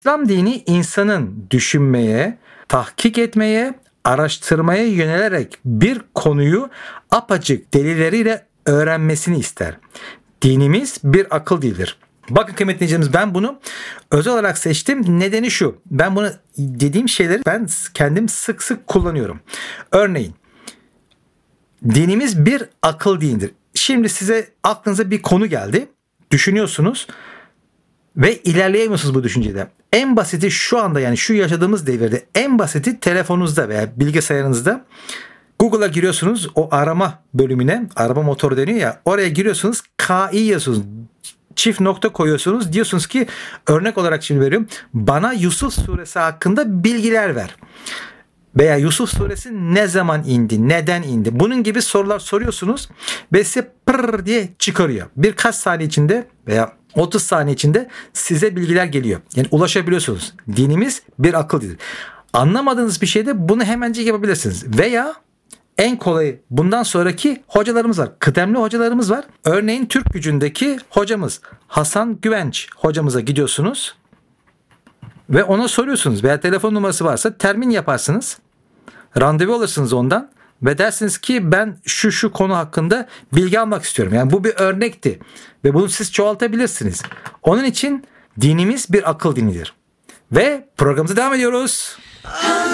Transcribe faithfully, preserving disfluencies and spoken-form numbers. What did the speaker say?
İslam dini insanın düşünmeye, tahkik etmeye, araştırmaya yönelerek bir konuyu apaçık delilleriyle öğrenmesini ister. Dinimiz bir akıl dilidir. Bakın kıymetli dinleyicilerimiz, ben bunu özel olarak seçtim. Nedeni şu: ben bunu dediğim şeyleri ben kendim sık sık kullanıyorum. Örneğin dinimiz bir akıl dinidir. Şimdi size aklınıza bir konu geldi. Düşünüyorsunuz ve ilerleyemiyorsunuz bu düşüncede. En basiti şu anda, yani şu yaşadığımız devirde en basiti telefonunuzda veya bilgisayarınızda Google'a giriyorsunuz, o arama bölümüne, arama motoru deniyor ya, oraya giriyorsunuz, K I yazıyorsunuz. Çift nokta koyuyorsunuz. Diyorsunuz ki, örnek olarak şimdi veriyorum, bana Yusuf suresi hakkında bilgiler ver. Veya Yusuf suresi ne zaman indi, neden indi? Bunun gibi sorular soruyorsunuz ve size pırr diye çıkarıyor. Birkaç saniye içinde veya otuz saniye içinde size bilgiler geliyor. Yani ulaşabiliyorsunuz. Dinimiz bir akıl dili. Anlamadığınız bir şeyde bunu hemencik yapabilirsiniz. Veya en kolayı, bundan sonraki hocalarımız var. Kıdemli hocalarımız var. Örneğin Türk Gücü'ndeki hocamız Hasan Güvenç hocamıza gidiyorsunuz ve ona soruyorsunuz, veya telefon numarası varsa termin yaparsınız. Randevu alırsınız ondan ve dersiniz ki ben şu şu konu hakkında bilgi almak istiyorum. Yani bu bir örnekti ve bunu siz çoğaltabilirsiniz. Onun için dinimiz bir akıl dinidir. Ve programımıza devam ediyoruz.